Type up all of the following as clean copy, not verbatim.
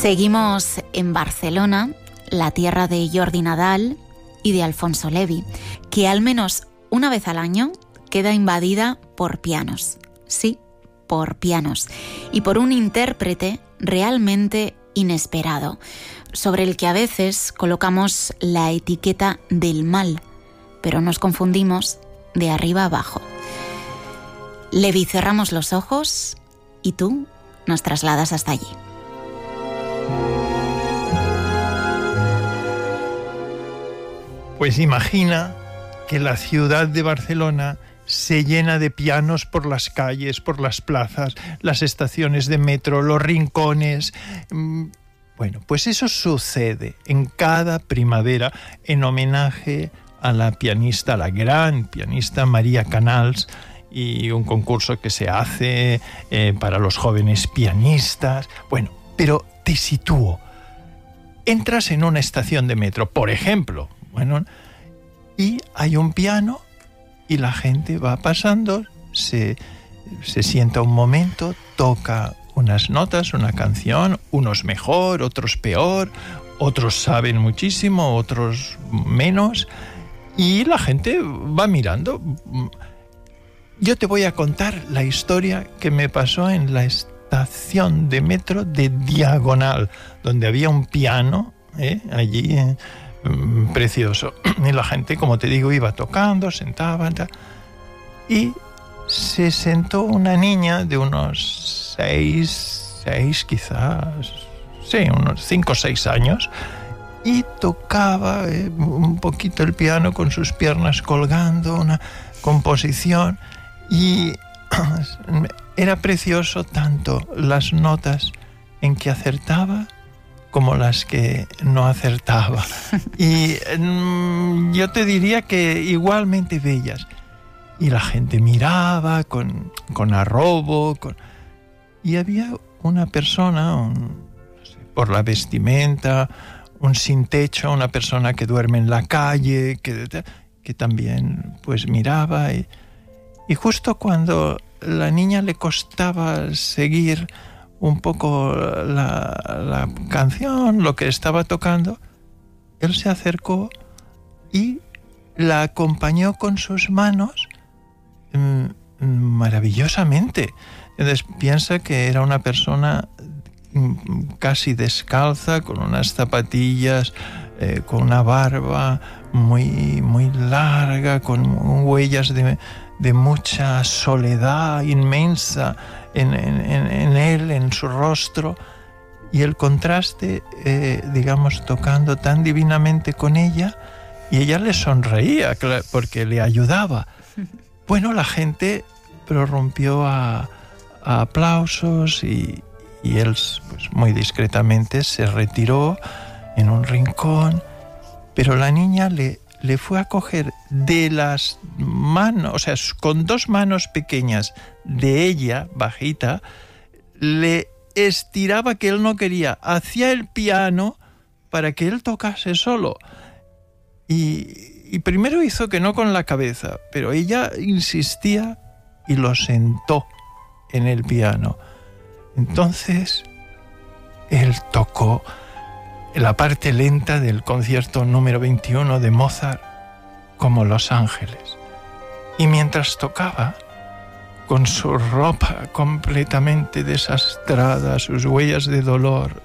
Seguimos en Barcelona, la tierra de Jordi Nadal y de Alfonso Levi, que al menos una vez al año queda invadida por pianos. Sí, por pianos. Y por un intérprete realmente inesperado, sobre el que a veces colocamos la etiqueta del mal, pero nos confundimos de arriba abajo. Levi, cerramos los ojos y tú nos trasladas hasta allí. Pues imagina que la ciudad de Barcelona se llena de pianos por las calles, por las plazas, las estaciones de metro, los rincones. Bueno, pues eso sucede en cada primavera en homenaje a la pianista, la gran pianista María Canals, y un concurso que se hace para los jóvenes pianistas. Bueno, pero te sitúo. Entras en una estación de metro, por ejemplo, bueno, y hay un piano y la gente va pasando, se sienta un momento, toca unas notas, una canción, unos mejor, otros peor, otros saben muchísimo, otros menos, y la gente va mirando. Yo te voy a contar la historia que me pasó en la estación de metro de Diagonal, donde había un piano, allí precioso. Y la gente, como te digo, iba tocando, sentaba, y se sentó una niña de unos 6 quizás, sí, unos 5 o 6 años, y tocaba un poquito el piano con sus piernas colgando, una composición, y era precioso tanto las notas en que acertaba como las que no acertaba. Y yo te diría que igualmente bellas. Y la gente miraba con arrobo, y había una persona, por la vestimenta, un sin techo, una persona que duerme en la calle, que también pues miraba. Y justo cuando la niña le costaba seguir un poco la canción, lo que estaba tocando, él se acercó y la acompañó con sus manos maravillosamente. Entonces piensa que era una persona casi descalza, con unas zapatillas, con una barba muy, muy larga, con huellas de mucha soledad inmensa en él, en su rostro, y el contraste, digamos, tocando tan divinamente con ella, y ella le sonreía porque le ayudaba. Bueno, la gente prorrumpió a aplausos y él, pues, muy discretamente se retiró en un rincón, pero la niña le fue a coger de las manos, o sea, con 2 manos pequeñas de ella, bajita, le estiraba, que él no quería, hacia el piano para que él tocase solo. Y primero hizo que no con la cabeza, pero ella insistía y lo sentó en el piano. Entonces, él tocó la parte lenta del concierto número 21 de Mozart, como Los Ángeles. Y mientras tocaba, con su ropa completamente desastrada, sus huellas de dolor,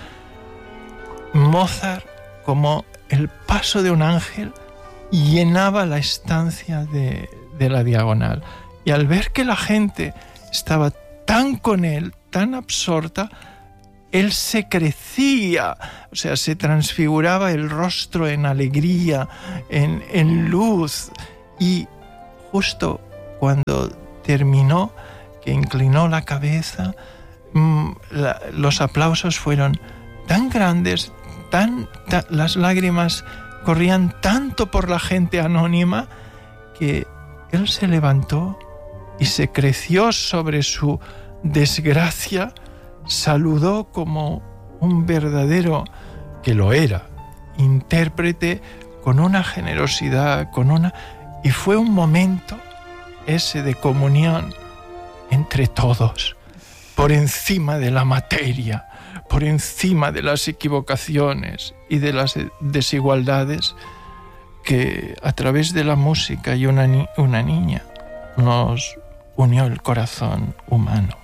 Mozart, como el paso de un ángel, llenaba la estancia de la Diagonal. Y al ver que la gente estaba tan con él, tan absorta, él se crecía, o sea, se transfiguraba el rostro en alegría, en luz. Y justo cuando terminó, que inclinó la cabeza, los aplausos fueron tan grandes, las lágrimas corrían tanto por la gente anónima, que él se levantó y se creció sobre su desgracia, saludó como un verdadero, que lo era, intérprete, con una generosidad, y fue un momento ese de comunión entre todos, por encima de la materia, por encima de las equivocaciones y de las desigualdades, que a través de la música y una niña nos unió el corazón humano.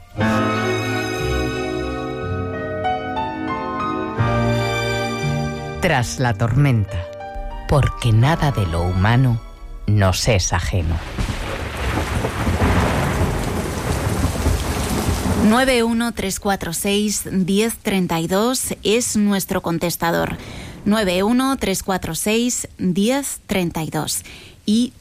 Tras la tormenta, porque nada de lo humano nos es ajeno. 913461032 es nuestro contestador. 913461032 y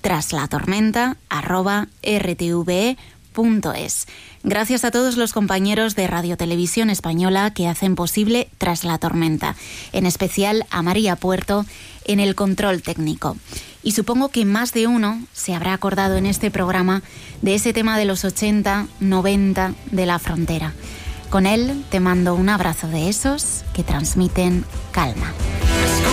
traslatormenta@rtve.es. Gracias a todos los compañeros de Radio Televisión Española que hacen posible Tras la Tormenta, en especial a María Puerto en el control técnico. Y supongo que más de uno se habrá acordado en este programa de ese tema de los 80, 90 de la frontera. Con él te mando un abrazo de esos que transmiten calma.